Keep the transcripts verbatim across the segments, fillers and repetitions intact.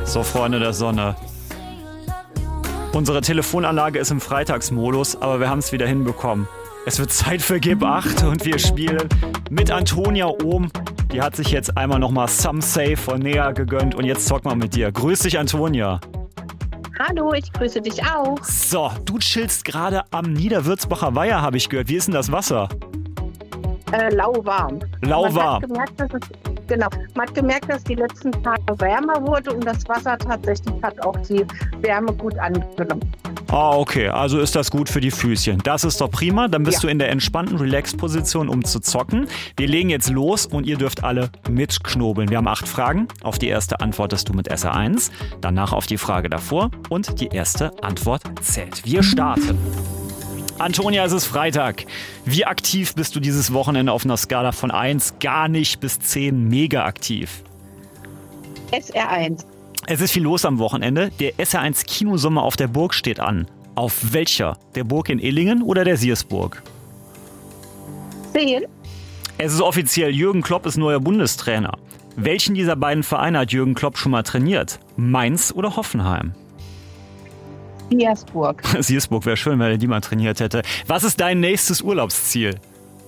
So, Freunde der Sonne. Unsere Telefonanlage ist im Freitagsmodus, aber wir haben es wieder hinbekommen. Es wird Zeit für Gib acht und wir spielen mit Antonia Ohm. Die hat sich jetzt einmal nochmal Some Say von Nea gegönnt und jetzt zocken wir mit dir. Grüß dich, Antonia. Hallo, ich grüße dich auch. So, du chillst gerade am Niederwürzbacher Weiher, habe ich gehört. Wie ist denn das Wasser? Äh, lauwarm. Lauwarm. Man hat gemerkt, dass es, genau, man hat gemerkt, dass die letzten Tage wärmer wurde und das Wasser tatsächlich hat auch die Wärme gut angenommen. Ah, okay. Also ist das gut für die Füßchen. Das ist doch prima. Dann bist Ja. du in der entspannten Relax-Position, um zu zocken. Wir legen jetzt los und ihr dürft alle mitknobeln. Wir haben acht Fragen. Auf die erste antwortest du mit S R eins. Danach auf die Frage davor und die erste Antwort zählt. Wir starten. Antonia, es ist Freitag. Wie aktiv bist du dieses Wochenende auf einer Skala von eins, gar nicht, bis zehn, mega aktiv? S R eins. Es ist viel los am Wochenende. Der S R eins Kinosommer auf der Burg steht an. Auf welcher? Der Burg in Illingen oder der Siersburg? zehn. Es ist offiziell, Jürgen Klopp ist neuer Bundestrainer. Welchen dieser beiden Vereine hat Jürgen Klopp schon mal trainiert? Mainz oder Hoffenheim? Siersburg. Siersburg wäre schön, wenn er die mal trainiert hätte. Was ist dein nächstes Urlaubsziel?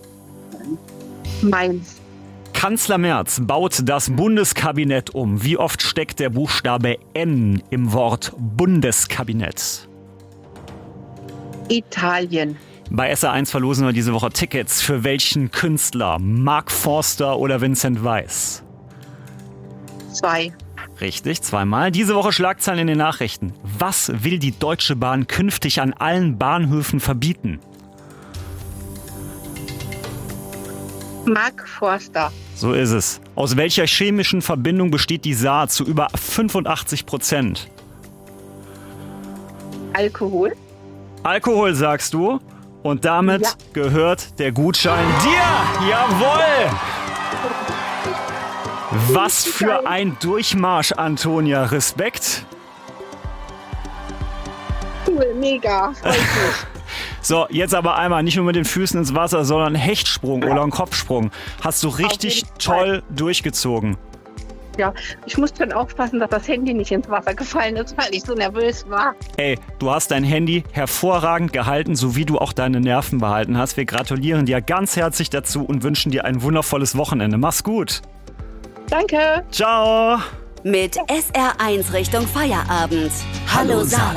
Mainz. Kanzler Merz baut das Bundeskabinett um. Wie oft steckt der Buchstabe N im Wort Bundeskabinett? Italien. Bei S R eins verlosen wir diese Woche Tickets. Für welchen Künstler? Mark Forster oder Vincent Weiss? zwei. Richtig, zweimal. Diese Woche Schlagzeilen in den Nachrichten. Was will die Deutsche Bahn künftig an allen Bahnhöfen verbieten? Mark Forster. So ist es. Aus welcher chemischen Verbindung besteht die Saar zu über fünfundachtzig Prozent? Alkohol. Alkohol, sagst du? Und damit Ja. gehört der Gutschein dir. Jawohl! Was für ein Durchmarsch, Antonia. Respekt. Cool, mega. Freut mich. So, jetzt aber einmal nicht nur mit den Füßen ins Wasser, sondern einen Hechtsprung oder einen Kopfsprung. Hast du richtig jeden toll durchgezogen. Ja, ich muss schon aufpassen, dass das Handy nicht ins Wasser gefallen ist, weil ich so nervös war. Ey, du hast dein Handy hervorragend gehalten, so wie du auch deine Nerven behalten hast. Wir gratulieren dir ganz herzlich dazu und wünschen dir ein wundervolles Wochenende. Mach's gut. Danke. Ciao. Mit S R eins Richtung Feierabend. Hallo Saarland.